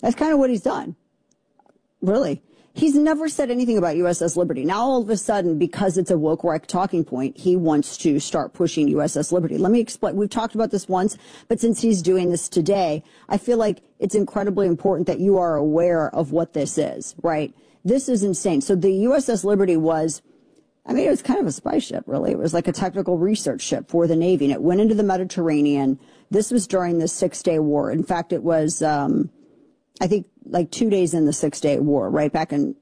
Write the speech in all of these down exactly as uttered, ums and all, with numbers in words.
That's kind of what he's done. Really. He's never said anything about U S S Liberty. Now, all of a sudden, because it's a woke right talking point, he wants to start pushing U S S Liberty. Let me explain. We've talked about this once, but since he's doing this today, I feel like it's incredibly important that you are aware of what this is, right? This is insane. So the U S S Liberty was, I mean, it was kind of a spy ship, really. It was like a technical research ship for the Navy, and it went into the Mediterranean. This was during the Six-Day War. In fact, it was, um, I think, like two days in the Six-Day War, right back in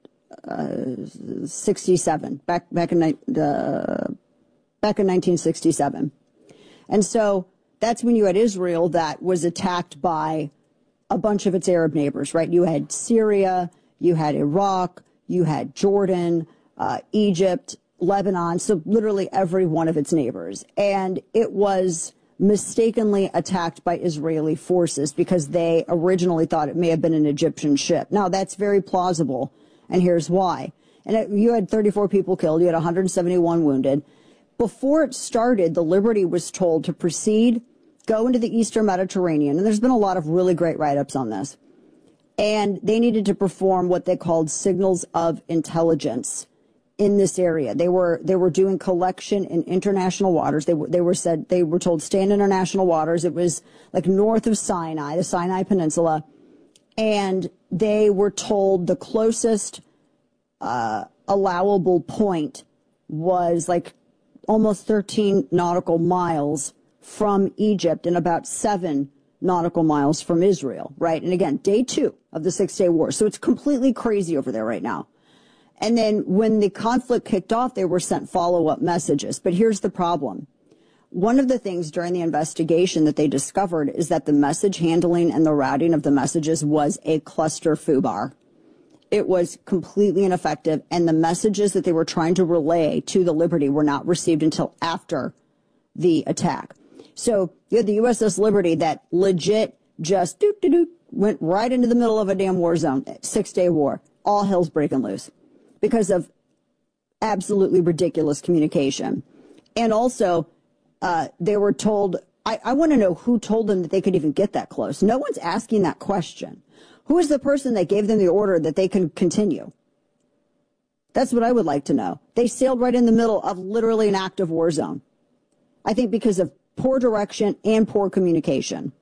uh, sixty-seven, back back in uh, back in nineteen sixty-seven, and so that's when you had Israel that was attacked by a bunch of its Arab neighbors, right? You had Syria, you had Iraq, you had Jordan, uh, Egypt, Lebanon, so literally every one of its neighbors, and it was mistakenly attacked by Israeli forces because they originally thought it may have been an Egyptian ship. Now, that's very plausible, and here's why. And it, you had thirty-four people killed, you had one hundred seventy-one wounded. Before it started, the Liberty was told to proceed, go into the Eastern Mediterranean, and there's been a lot of really great write-ups on this. And they needed to perform what they called signals of intelligence in this area. They were they were doing collection in international waters. They were they were said they were told stay in international waters. It was like north of Sinai, the Sinai Peninsula, and they were told the closest uh, allowable point was like almost thirteen nautical miles from Egypt and about seven nautical miles from Israel. Right, and again, day two of the Six-Day War. So it's completely crazy over there right now. And then when the conflict kicked off, they were sent follow-up messages. But here's the problem. One of the things during the investigation that they discovered is that the message handling and the routing of the messages was a cluster foobar. It was completely ineffective, and the messages that they were trying to relay to the Liberty were not received until after the attack. So you had the U S S Liberty that legit just doot, doot, doot, went right into the middle of a damn war zone, six-day war. All hell's breaking loose because of absolutely ridiculous communication. And also, uh, they were told, I, I want to know who told them that they could even get that close. No one's asking that question. Who is the person that gave them the order that they can continue? That's what I would like to know. They sailed right in the middle of literally an active war zone. I think because of poor direction and poor communication.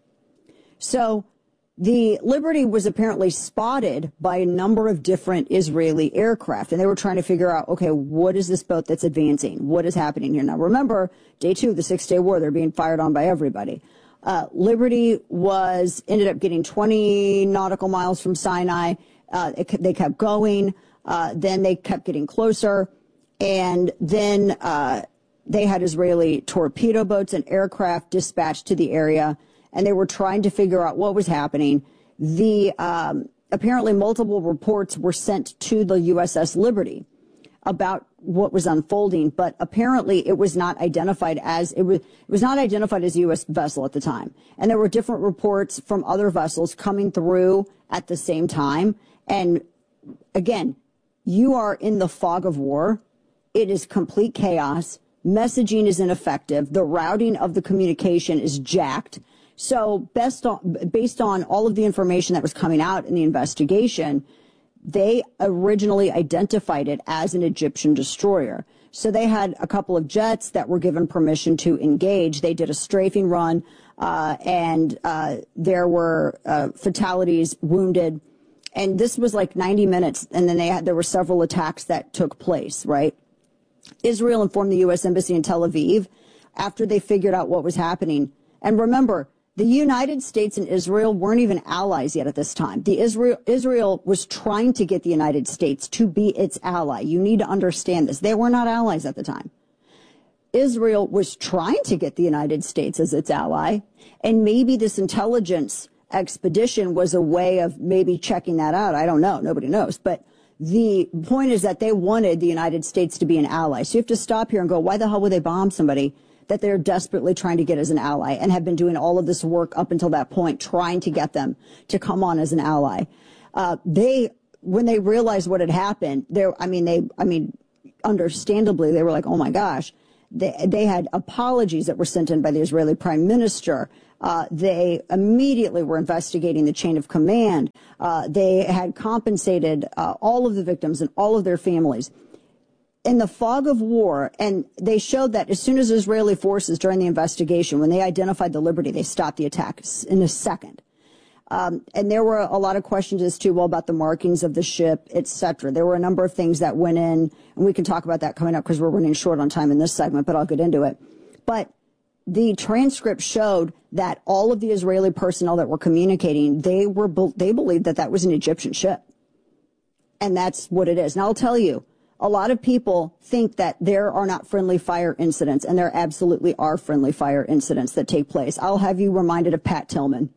So the Liberty was apparently spotted by a number of different Israeli aircraft, and they were trying to figure out, okay, what is this boat that's advancing? What is happening here? Now, remember, day two of the Six-Day War, they're being fired on by everybody. Uh, Liberty was, ended up getting twenty nautical miles from Sinai. Uh, it, they kept going. Uh, then they kept getting closer. And then uh, they had Israeli torpedo boats and aircraft dispatched to the area, and they were trying to figure out what was happening. The um, apparently multiple reports were sent to the U S S Liberty about what was unfolding, but apparently it was not identified as it was it was not identified as a U S vessel at the time. And there were different reports from other vessels coming through at the same time. And again, you are in the fog of war. It is complete chaos. Messaging is ineffective. The routing of the communication is jacked. So best on, based on all of the information that was coming out in the investigation, they originally identified it as an Egyptian destroyer. So they had a couple of jets that were given permission to engage. They did a strafing run, uh, and uh, there were uh, fatalities, wounded. And this was like ninety minutes, and then they had, there were several attacks that took place, right? Israel informed the U S Embassy in Tel Aviv after they figured out what was happening. And remember, the United States and Israel weren't even allies yet at this time. The Israel, Israel was trying to get the United States to be its ally. You need to understand this. They were not allies at the time. Israel was trying to get the United States as its ally, and maybe this intelligence expedition was a way of maybe checking that out. I don't know. Nobody knows. But the point is that they wanted the United States to be an ally. So you have to stop here and go, why the hell would they bomb somebody that they're desperately trying to get as an ally and have been doing all of this work up until that point, trying to get them to come on as an ally? Uh, they, when they realized what had happened, there, I mean, they, I mean, understandably, they were like, oh my gosh. They, they had apologies that were sent in by the Israeli prime minister. Uh, they immediately were investigating the chain of command. Uh, they had compensated uh, all of the victims and all of their families. In the fog of war, and they showed that as soon as Israeli forces during the investigation, when they identified the Liberty, they stopped the attack in a second. Um, and there were a lot of questions as to, well, about the markings of the ship, et cetera. There were a number of things that went in, and we can talk about that coming up because we're running short on time in this segment, but I'll get into it. But the transcript showed that all of the Israeli personnel that were communicating, they were they believed that that was an Egyptian ship. And that's what it is. Now, I'll tell you, a lot of people think that there are not friendly fire incidents, and there absolutely are friendly fire incidents that take place. I'll have you reminded of Pat Tillman.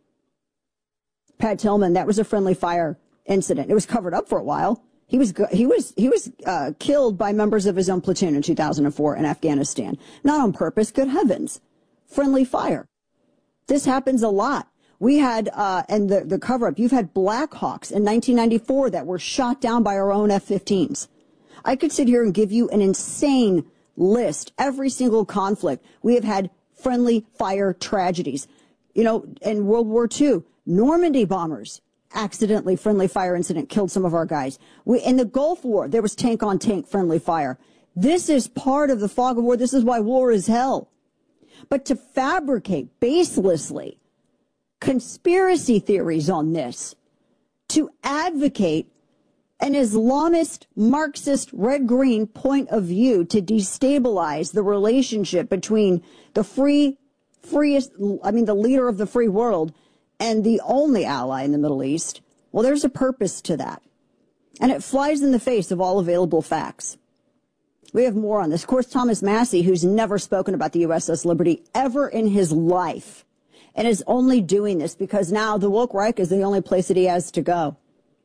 Pat Tillman, that was a friendly fire incident. It was covered up for a while. He was he was he was uh, killed by members of his own platoon in two thousand four in Afghanistan. Not on purpose. Good heavens, friendly fire. This happens a lot. We had uh, and the the cover up. You've had Black Hawks in nineteen ninety-four that were shot down by our own F fifteens. I could sit here and give you an insane list. Every single conflict we have had friendly fire tragedies. You know, in World War Two, Normandy bombers. Accidentally friendly fire incident killed some of our guys. We, in the Gulf War, there was tank on tank friendly fire. This is part of the fog of war. This is why war is hell. But to fabricate baselessly conspiracy theories on this, to advocate an Islamist, Marxist, red-green point of view to destabilize the relationship between the free, freest, I mean, the leader of the free world and the only ally in the Middle East, well, there's a purpose to that. And it flies in the face of all available facts. We have more on this. Of course, Thomas Massie, who's never spoken about the U S S Liberty ever in his life, and is only doing this because now the woke Reich is the only place that he has to go.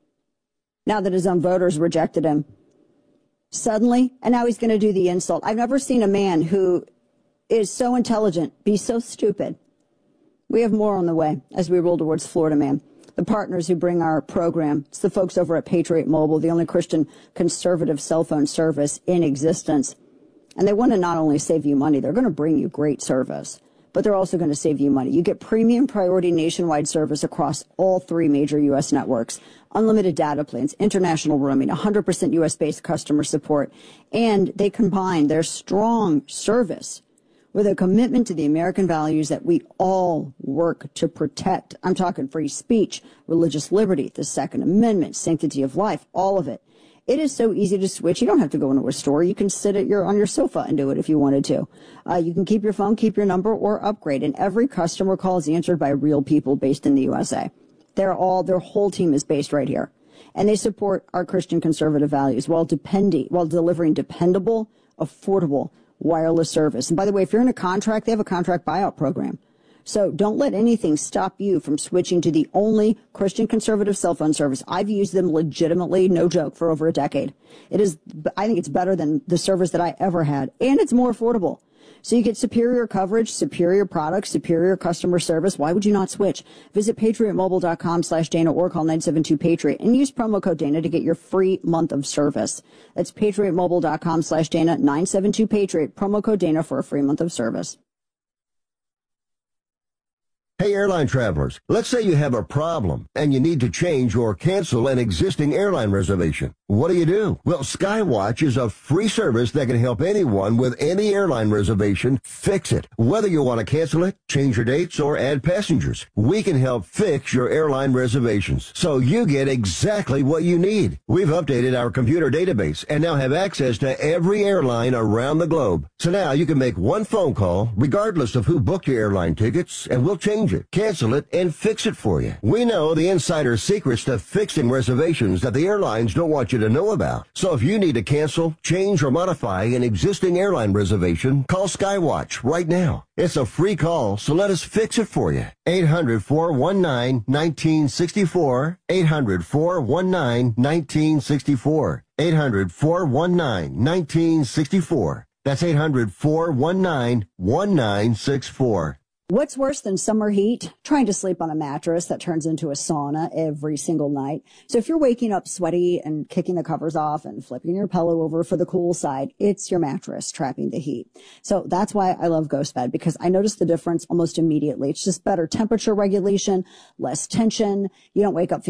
Now that his own voters rejected him. Suddenly, and now he's going to do the insult. I've never seen a man who is so intelligent be so stupid. We have more on the way as we roll towards Florida Man. The partners who bring our program, it's the folks over at Patriot Mobile, the only Christian conservative cell phone service in existence. And they want to not only save you money, they're going to bring you great service, but they're also going to save you money. You get premium priority nationwide service across all three major U S networks, unlimited data plans, international roaming, one hundred percent U S-based customer support, and they combine their strong service with a commitment to the American values that we all work to protect. I'm talking free speech, religious liberty, the Second Amendment, sanctity of life, all of it. It is so easy to switch. You don't have to go into a store. You can sit at your on your sofa and do it if you wanted to. Uh, you can keep your phone, keep your number, or upgrade. And every customer call is answered by real people based in the U S A. They're all, their whole team is based right here. And they support our Christian conservative values while depending, while delivering dependable, affordable, wireless service. And by the way, if you're in a contract, they have a contract buyout program. So don't let anything stop you from switching to the only Christian conservative cell phone service. I've used them legitimately, no joke, for over a decade. It is, I think it's better than the service that I ever had, and it's more affordable. So you get superior coverage, superior products, superior customer service. Why would you not switch? Visit patriotmobile.com slash Dana or call nine seven two Patriot and use promo code Dana to get your free month of service. That's patriotmobile.com slash Dana, nine seven two Patriot, promo code Dana for a free month of service. Hey, airline travelers, let's say you have a problem and you need to change or cancel an existing airline reservation. What do you do? Well, Skywatch is a free service that can help anyone with any airline reservation fix it. Whether you want to cancel it, change your dates, or add passengers, we can help fix your airline reservations so you get exactly what you need. We've updated our computer database and now have access to every airline around the globe. So now you can make one phone call regardless of who booked your airline tickets, and we'll change it, cancel it, and fix it for you. We know the insider secrets to fixing reservations that the airlines don't want you to know about. So if you need to cancel, change, or modify an existing airline reservation, call Skywatch right now. It's a free call, so let us fix it for you. eight hundred, four one nine, one nine six four. eight hundred, four one nine, one nine six four. eight hundred, four one nine, one nine six four. That's eight hundred, four one nine, one nine six four. What's worse than summer heat? Trying to sleep on a mattress that turns into a sauna every single night. So if you're waking up sweaty and kicking the covers off and flipping your pillow over for the cool side, it's your mattress trapping the heat. So that's why I love GhostBed, because I notice the difference almost immediately. It's just better temperature regulation, less tension. You don't wake up